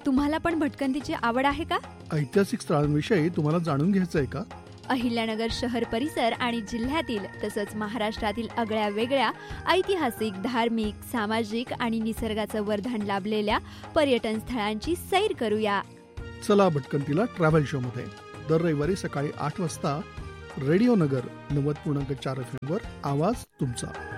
तुम्हाला पण भटकंतीची आवड आहे का? ऐतिहासिक स्थळांविषयी तुम्हाला जाणून घ्यायचं आहे का? अहिल्यानगर शहर परिसर आणि जिल्ह्यातील तसंच महाराष्ट्रातील आगळ्या वेगळ्या ऐतिहासिक, धार्मिक, सामाजिक आणि निसर्गाचं वरदान लाभलेल्या पर्यटन स्थळांची सैर करूया. चला भटकंतीला ट्रॅव्हल शो मध्ये दर रविवारी सकाळी 8 वाजता रेडिओ नगर 90.4 FM वर आवाज तुमचा.